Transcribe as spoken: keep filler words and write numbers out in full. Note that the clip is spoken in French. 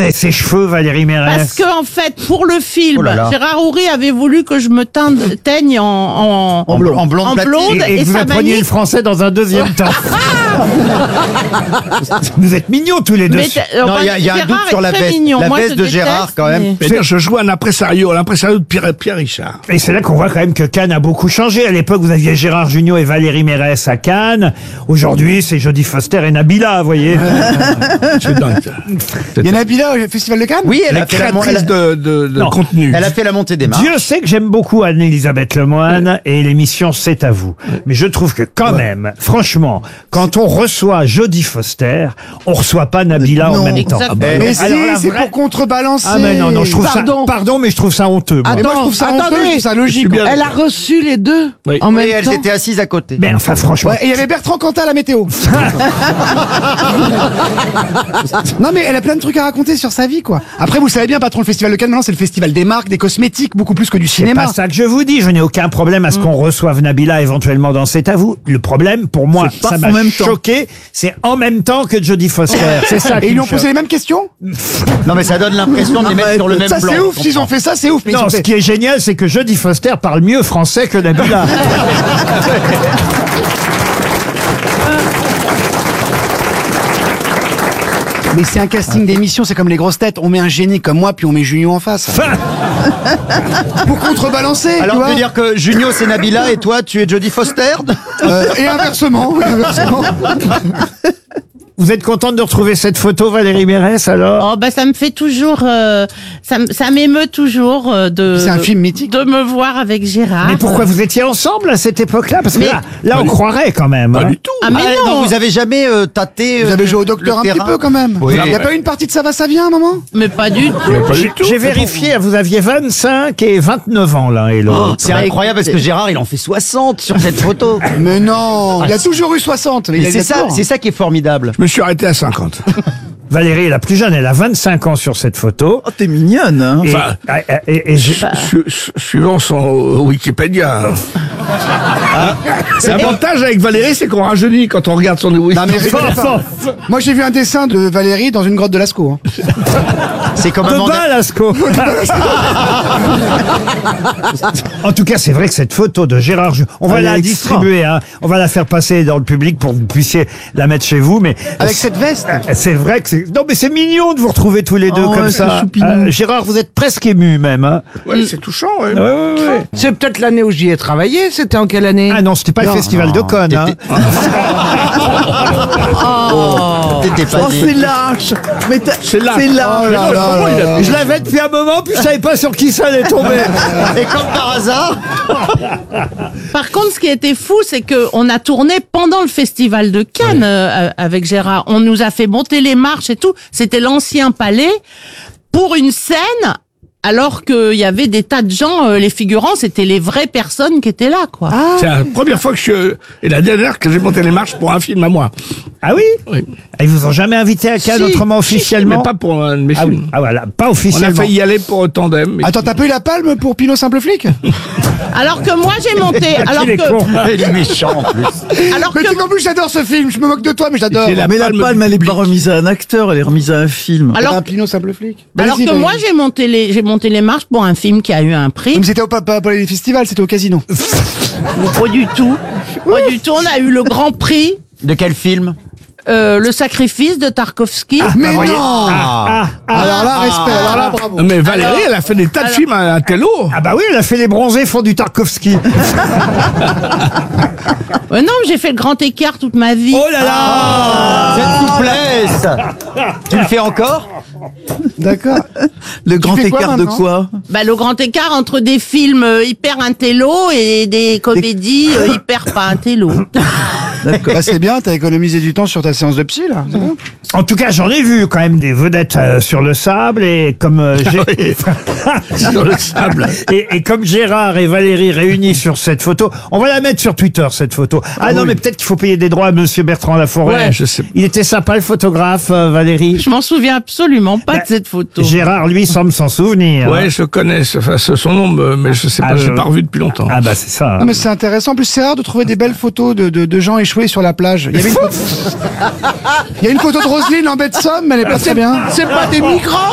avez ses cheveux, Valérie Mérès? Parce que en fait, pour le film, Oh là là. Gérard Houry avait voulu que je me teinde, teigne en, en, En blonde. En blonde en platine. blonde, Et, et et vous ça appreniez m'a le français dans un deuxième temps. Vous êtes mignons tous les deux. Mais t'as- Non, il y a, y a un Gérard doute est sur la très veste. mignon. La Moi, veste je de Gérard, déteste, quand même. mais- C'est-à-dire, je joue un impresario, l'impresario de Pierre, Pierre Richard. Et c'est là qu'on voit quand même que Cannes a beaucoup changé. À l'époque, vous aviez Gérard Jugnot et Valérie Mérès à Cannes. Aujourd'hui, c'est Jodie Foster et Nabila, vous voyez. C'est dingue. ça. Il y en a Nabila au Festival de Cannes? Oui, elle La a fait la, mon- elle créatrice a- de, de, de Non. contenu. elle a fait la montée des marches. Dieu sait que j'aime beaucoup Anne-Elisabeth Lemoine et l'émission C'est à vous. Mais je trouve que quand même, franchement, quand on reçoit Jodie Foster, on reçoit pas Nabila en Non. même temps. Exactement. Ah bah, Mais alors, la si, c'est vraie- pour contrebalancer. Ah mais non, non, je trouve Pardon. ça, pardon, mais je trouve ça honteux. moi. Mais moi, je trouve ça honteux, je trouve ça logique. Je suis bien Elle a d'accord. reçu les deux Oui. en même Et elles temps. étaient assises à côté. Mais enfin, franchement. Ouais, et il y avait Bertrand Cantat à la météo. Non mais elle a plein de trucs à raconter sur sa vie, quoi. Après, vous savez bien, patron, le Festival de Cannes, maintenant c'est le festival des marques, des cosmétiques, beaucoup plus que du C'est cinéma. pas ça que je vous dis. Je n'ai aucun problème à ce qu'on reçoive Nabila éventuellement dans C'est à vous. Le problème, pour moi, pas ça en m'a même temps. choqué. C'est en même temps que Jodie Foster. C'est ça. Et qui ils lui me ont posé choque. les mêmes questions? Non, mais ça donne l'impression de les mettre sur le même Ça plan. c'est ouf, s'ils ont fait ça, c'est ouf. Mais ils Non, ont ce fait- qui est génial, c'est que Jodie Foster parle mieux français que Nabila. Mais c'est un casting d'émission, c'est comme les grosses têtes. On met un génie comme moi, puis on met Junio en face. Pour contrebalancer, Alors, tu tu vois. veux dire que Junio, c'est Nabila et toi, tu es Jodie Foster? Euh, et inversement, oui, inversement. Vous êtes contente de retrouver cette photo, Valérie Mérès, alors? Oh bah ça me fait toujours, euh, ça, m- ça m'émeut toujours euh, de. C'est un film mythique. De me voir avec Gérard. Mais pourquoi vous étiez ensemble à cette époque-là? Parce que Mais- là, là, on croirait quand même. Pas hein. du tout. Ah mais Ah, non, donc vous avez jamais euh, tâté. Vous euh, avez joué au le docteur un terrain petit peu quand même. Oui. Il n'y a pas eu une partie de Ça va, ça vient à un moment? mais pas du tout. Pas du tout. J'ai vérifié, vous aviez vingt-cinq et vingt-neuf ans l'un et l'autre. C'est incroyable parce que Gérard, il en fait soixante sur cette photo. Mais non, il a toujours eu soixante. Mais il Et a c'est ça, toujours. c'est ça qui est formidable. Je me suis arrêté à cinquante. Valérie est la plus jeune, elle a vingt-cinq ans sur cette photo. Oh, t'es mignonne, hein. Et, Enfin, et- et- et je- Su- su- Suivant son Wikipédia. L'avantage avec Valérie, c'est qu'on rajeunit quand on regarde son Non, mais Wikipédia. rigolez pas. Moi j'ai vu un dessin de Valérie dans une grotte de Lascaux. hein. C'est comme un de mandat. bas, Lascaux. En tout cas, c'est vrai que cette photo de Gérard, Ju- on va Elle la est extra. distribuer, hein. On va la faire passer dans le public pour que vous puissiez la mettre chez vous, mais Avec cette veste. c'est vrai que c'est, non, mais c'est mignon de vous retrouver tous les deux Oh, comme ouais, ça. c'est choupinou. Euh, Gérard, vous êtes presque ému même, hein. Ouais, c'est touchant. Ouais. Ouais, ouais, ouais. C'est peut-être l'année où j'y ai travaillé, c'était en quelle année? Ah non, c'était pas le festival de Cannes, hein. T'étais pas Oh, né. c'est lâche. Mais t'as- C'est lâche. C'est lâche. Oh là là là là. Je l'avais depuis un moment, puis je savais pas sur qui ça allait tomber. Et comme par hasard, Par contre, ce qui était fou, c'est que on a tourné pendant le festival de Cannes euh, avec Gérard. On nous a fait monter les marches et tout. C'était l'ancien palais pour une scène. Alors qu'il y avait des tas de gens, euh, les figurants, c'était les vraies personnes qui étaient là, quoi. C'est la première fois que je et la dernière que j'ai monté les marches pour un film à moi. Ah oui? Oui. Ils vous ont jamais invité à Cannes Si, autrement si, si, officiellement? mais pas pour un de mes Ah oui. films. Ah voilà, pas On a officiellement. failli y aller pour Tandem. mais- Attends, t'as pas eu la palme pour Pinot Simple Flic? Alors que moi, j'ai monté. Alors Il est que, con. il est méchant en plus. alors Mais que, tu qu'en plus j'adore ce film, je me moque de toi mais j'adore. C'est la Mais la palme palme, elle est publique. pas remise à un acteur, elle est remise à un film. alors, Un Pinot Simple Flic. alors Vas-y, que vas-y. moi, j'ai monté les, j'ai monté les marches pour un film qui a eu un prix. Mais c'était au pas, pas, pas les festivals, c'était au casino. Pas du tout. Pas du tout. On a eu le grand prix, De quel film? euh, le sacrifice de Tarkovsky. Mais voyez. non. Ah, ah, Alors là, respect, alors là, bravo. Mais Valérie, elle a fait des tas de films à, à Tello. ah bah oui, elle a fait les bronzés font du Tarkovsky. Euh, non, j'ai fait le grand écart toute ma vie. Oh là là! Cette souplesse. Tu le fais encore? D'accord. Le grand fais quoi écart de maintenant quoi? Bah, le grand écart entre des films euh, hyper intello et des comédies euh, hyper pas intello. Bah, c'est bien, t'as économisé du temps sur ta séance de psy là. C'est bien. En tout cas, j'en ai vu quand même des vedettes euh, sur le sable et comme euh, j'ai- Sur le sable. et, et comme Gérard et Valérie réunis sur cette photo, on va la mettre sur Twitter cette photo. Ah, non, oui. mais peut-être qu'il faut payer des droits à Monsieur Bertrand Laforêt. Ouais, je sais. Il était sympa le photographe, euh, Valérie. Je m'en souviens absolument pas Bah, de cette photo. Gérard, lui, semble s'en souvenir. Ouais, je connais ce- enfin, ce- son nom, me- mais je sais Ah, pas, je- j'ai pas revu depuis longtemps. Ah bah c'est ça. hein. Non mais c'est intéressant. En plus c'est rare de trouver des belles photos de, de, de gens échoués sur la plage. Il y avait une photo... Il y a une photo de Roselyne en baie de Somme, mais elle est pas très bien. C'est pas des migrants?